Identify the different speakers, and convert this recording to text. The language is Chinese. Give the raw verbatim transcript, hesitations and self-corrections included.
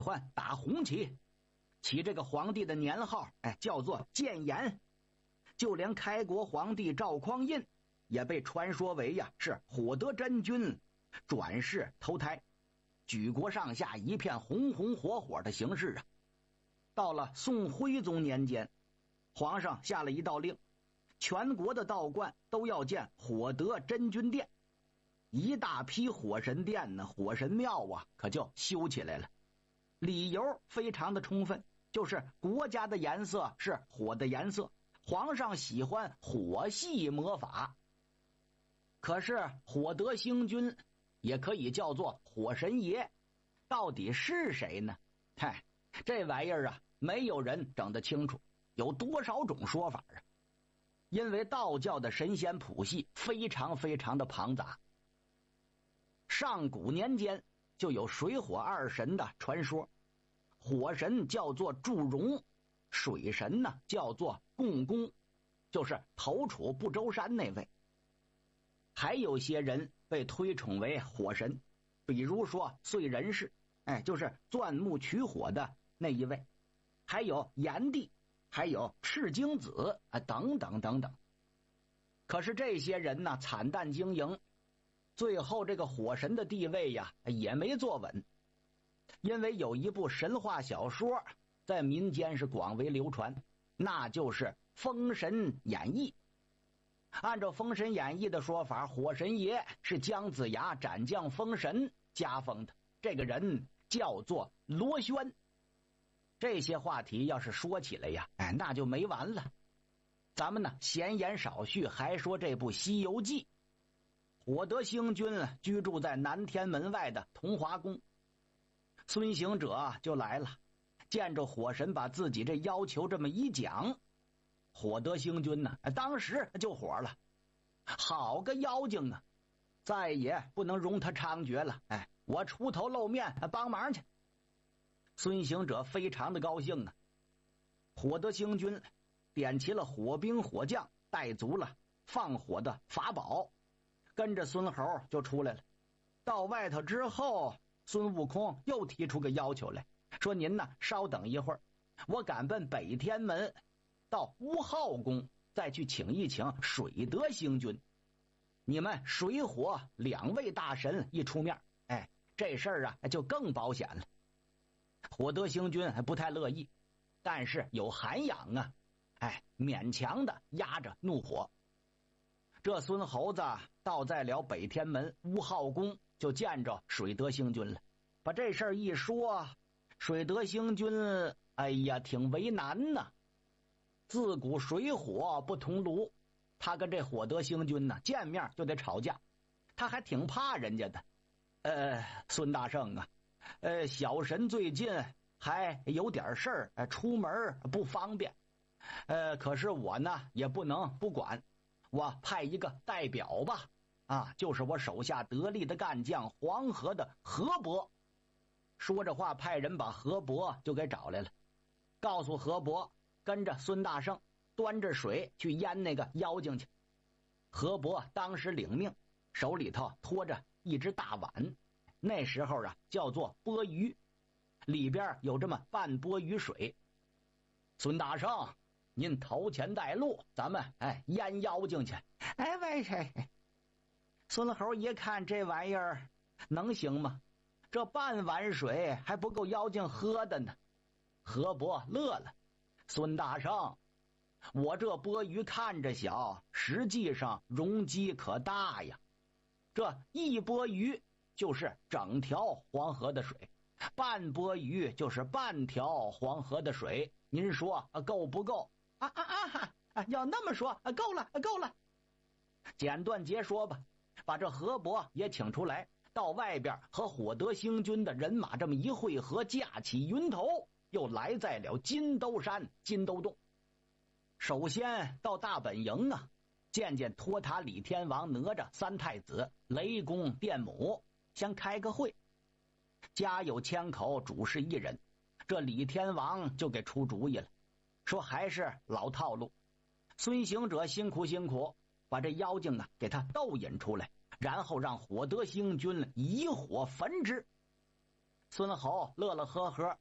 Speaker 1: 欢打红旗，起这个皇帝的年号，哎，叫做建炎。就连开国皇帝赵匡胤也被传说为呀是火德真君转世投胎，举国上下一片红红火火的形势啊。到了宋徽宗年间，皇上下了一道令，全国的道观都要建火德真君殿，一大批火神殿呢、火神庙啊，可就修起来了。理由非常的充分，就是国家的颜色是火的颜色，皇上喜欢火系魔法。可是火德星君也可以叫做火神爷，到底是谁呢？嗨，这玩意儿啊，没有人整得清楚，有多少种说法啊？因为道教的神仙谱系非常非常的庞杂。上古年间就有水火二神的传说，火神叫做祝融，水神呢叫做共工，就是头处不周山那位。还有些人被推崇为火神，比如说燧人氏，哎，就是钻木取火的那一位，还有炎帝，还有赤精子啊，等等等等。可是这些人呢，惨淡经营，最后这个火神的地位呀也没坐稳。因为有一部神话小说在民间是广为流传，那就是《封神演义》。按照《封神演义》的说法，火神爷是姜子牙斩将封神加封的，这个人叫做罗轩。这些话题要是说起来呀，哎，那就没完了。咱们呢闲言少叙，还说这部《西游记》。火德星君居住在南天门外的同华宫，孙行者就来了，见着火神把自己这要求这么一讲，火德星君呢当时就火了，好个妖精啊，再也不能容他猖獗了，哎，我出头露面帮忙去。孙行者非常的高兴啊，火德星君点齐了火兵火将，带足了放火的法宝，跟着孙猴就出来了。到外头之后，孙悟空又提出个要求来，说您呢稍等一会儿，我赶奔北天门到乌浩宫，再去请一请水德星君。你们水火两位大神一出面，哎，这事儿啊就更保险了。火德星君不太乐意，但是有涵养啊，哎，勉强的压着怒火。这孙猴子到在了北天门乌浩宫，就见着水德星君了，把这事儿一说，水德星君哎呀挺为难呐。自古水火不同炉，他跟这火德星君呢见面就得吵架，他还挺怕人家的。呃，孙大圣啊，呃，小神最近还有点事儿，呃，出门不方便，呃，可是我呢也不能不管，我派一个代表吧，啊，就是我手下得力的干将黄河的河伯。说着话，派人把河伯就给找来了，告诉河伯跟着孙大圣端着水去淹那个妖精去。河伯当时领命，手里头拖着一只大碗，那时候啊叫做钵盂，里边有这么半钵盂水。孙大圣，您头前带路，咱们哎淹妖精去。哎喂，嘿，孙猴一看这玩意儿能行吗？这半碗水还不够妖精喝的呢。河伯乐了，孙大圣，我这钵盂看着小，实际上容积可大呀。这一钵盂就是整条黄河的水，半钵盂就是半条黄河的水，您说够不够？啊啊啊！啊，要那么说，啊，够了，啊，够了。简短截说吧，把这河伯也请出来，到外边和火德星君的人马这么一会合，架起云头，又来在了金兜山金兜洞。首先到大本营啊，见见托塔李天王、哪吒三太子、雷公电母，先开个会。家有千口，主事一人，这李天王就给出主意了，说还是老套路，孙行者辛苦辛苦，把这妖精啊给他逗引出来，然后让火德星君以火焚之。 孙侯乐乐呵呵